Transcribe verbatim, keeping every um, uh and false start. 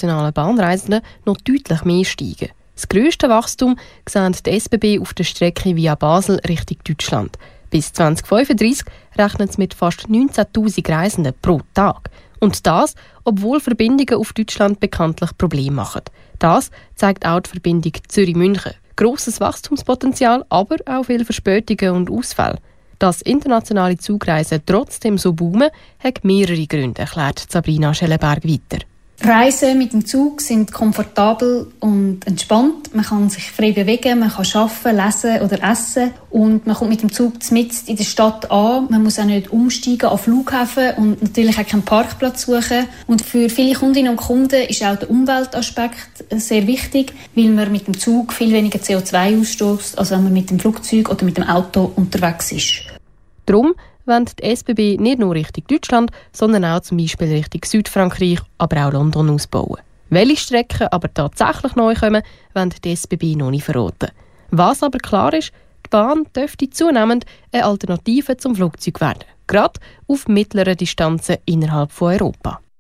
internationalen Bahnreisenden noch deutlich mehr steigen. Das grösste Wachstum sehen die S B B auf der Strecke via Basel Richtung Deutschland. Bis zwanzig fünfunddreißig rechnet es mit fast neunzehntausend Reisenden pro Tag. Und das, obwohl Verbindungen auf Deutschland bekanntlich Probleme machen. Das zeigt auch die Verbindung Zürich-München. Grosses Wachstumspotenzial, aber auch viele Verspätungen und Ausfälle. Dass internationale Zugreisen trotzdem so boomen, hat mehrere Gründe, erklärt Sabrina Schellenberg weiter. Reisen mit dem Zug sind komfortabel und entspannt. Man kann sich frei bewegen, man kann arbeiten, lesen oder essen. Und man kommt mit dem Zug mitten in der Stadt an. Man muss auch nicht umsteigen an Flughäfen und natürlich auch keinen Parkplatz suchen. Und für viele Kundinnen und Kunden ist auch der Umweltaspekt sehr wichtig, weil man mit dem Zug viel weniger C O zwei ausstößt, als wenn man mit dem Flugzeug oder mit dem Auto unterwegs ist. Darum wollen die S B B nicht nur Richtung Deutschland, sondern auch zum Beispiel Richtung Südfrankreich, aber auch London ausbauen. Welche Strecken aber tatsächlich neu kommen, wollen die S B B noch nicht verraten. Was aber klar ist, die Bahn dürfte zunehmend eine Alternative zum Flugzeug werden. Gerade auf mittleren Distanzen innerhalb von Europa.